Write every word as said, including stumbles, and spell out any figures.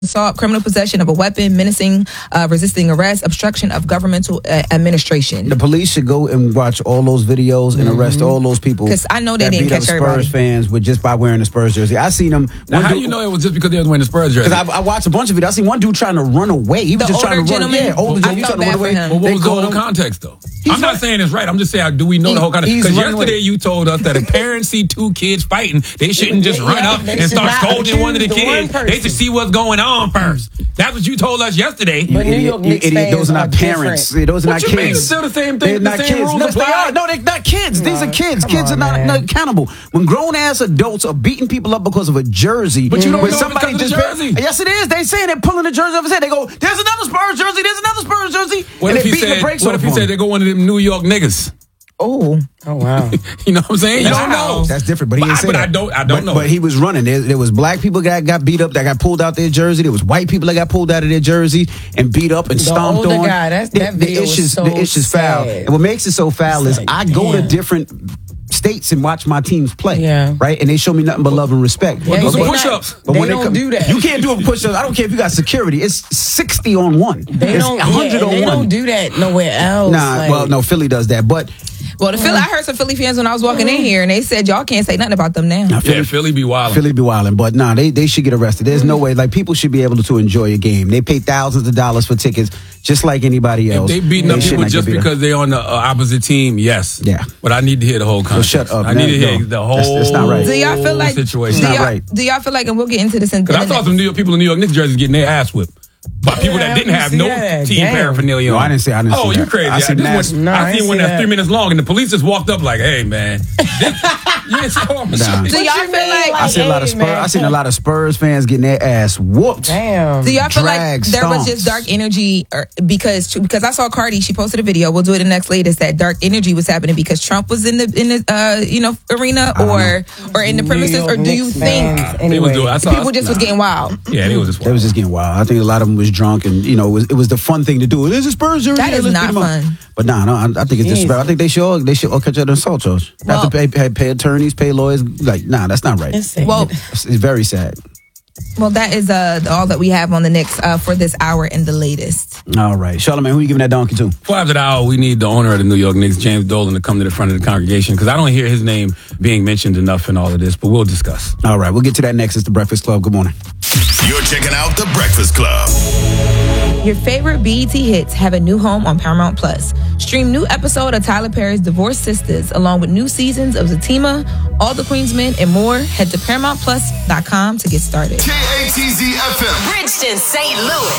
assault, criminal possession of a weapon, menacing, uh, resisting arrest, obstruction of governmental uh, administration. The police should go and watch all those videos and mm-hmm. arrest all those people. Because I know they that didn't beat catch up everybody. Spurs fans with just by wearing the Spurs jersey. I seen them. Now, how dude, do you know it was just because they was wearing the Spurs jersey? Because I, I watched a bunch of it. I seen one dude trying to run away. He was the just trying to gentleman, run. Yeah, older I gentleman felt trying to run away. Well, what they was the whole him. context though? He's I'm not run- saying it's right. I'm just saying, do we know he, the whole context? Because yesterday away. you told us that if parents see two kids fighting, they shouldn't just Yeah, run up they and start should not scolding one of the accuse the kids. one They should see what's going on first. That's what you told us yesterday. But New York You Knicks idiot. fans Those are not are parents. different. Those are What not you kids. mean? It's still the same They're thing. The not same kids. rules No, they apply. are. No, they're not kids. These are kids. Come Kids on, are not, man. not accountable. When grown ass adults are beating people up because of a jersey, But you don't when know somebody because of the just jersey. yes, it is. They saying they're pulling the jersey off his head. They go, "There's another Spurs jersey. There's another Spurs jersey." What and if they he beating said? the brakes What off if he him. said they go one of them New York niggas? Oh. Oh, wow. You know what I'm saying? You Wow. don't know. That's different, but he But didn't I- say but that. I don't- I don't but, know. But he was running. There, there was black people that got beat up, that got pulled out their jersey. There was white people that got pulled out of their jersey and beat up and The stomped older on. guy, that's- that the, video the was issues, so the issues foul. sad. And what makes it so foul It's is like, I go to damn. different states and watch my teams play. Yeah. Right, and they show me nothing but love and respect. Yeah, do some they not- push-ups. But They when don't come, do that. You can't do a push-up. I don't care if you got security. It's sixty on one. They it's don't, one hundred yeah, on they one. don't do that nowhere else. Nah, like, well, no, Philly does that, but. Well, the Philly, I heard some Philly fans when I was walking in here, and they said y'all can't say nothing about them now. Nah, Yeah, Philly be wild. Philly be wilding, but nah, they, they should get arrested. There's no way. Like, people should be able to enjoy a game. They pay thousands of dollars for tickets, just like anybody If else. they beating up should people not just get beat up. because they're on the uh, opposite team, yes. Yeah. But I need to hear the whole context. shut up, I need man. to hear No. the whole That's- that's not right. Do y'all feel like situation. Do not y'all, right. do y'all feel like, and we'll get into this in, in Because I the saw some New York people in New York Knicks jerseys getting their ass whipped by people Yeah, that didn't I have see no that. team Damn. paraphernalia No, on. I didn't see- I didn't oh, see you that. crazy. I I, seen this mass- one, No, I I ain't seen one see that's that. three minutes long, and the police just walked up like, hey, man. This, yeah, so I'm Nah. sorry. Do y'all you feel mean, like, I seen a lot of Hey, Spurs. man. I seen a lot of Spurs fans getting their ass whooped. Damn. do y'all feel like drag there was just stomps. dark energy, or because because I saw Cardi, she posted a video. We'll do it in the next latest. That dark energy was happening because Trump was in the in the uh, you know arena or or in the New premises, York or do you Knicks think fans, They was anyway. doing, I saw, people just was getting wild? yeah, they was just They was just getting wild. I think a lot of them was drunk, and you know, it was, it was the fun thing to do. There's a Spurs jersey. That there, is let's not beat 'em up. fun. But nah, no, I, I think it's disrespectful. I think they should all they should all catch out an assault charge. Well- Have to pay, pay pay attorneys, pay lawyers. Like, nah, that's not right. It's sad. Well, It's, it's very sad. well, that is uh all that we have on the Knicks uh, for this hour and the latest. All right, Charlamagne, who you giving that donkey to? Before after the hour, we need the owner of the New York Knicks, James Dolan, to come to the front of the congregation because I don't hear his name being mentioned enough in all of this, but we'll discuss. All right, we'll get to that next. It's the Breakfast Club. Good morning. You're checking out The Breakfast Club. Your favorite B E T hits have a new home on Paramount Plus. Stream new episode of Tyler Perry's Divorced Sisters along with new seasons of Zatima, All the Queen's Men, and more. Head to paramount plus dot com to get started. K A T Z F M. Bridgeton, Saint Louis.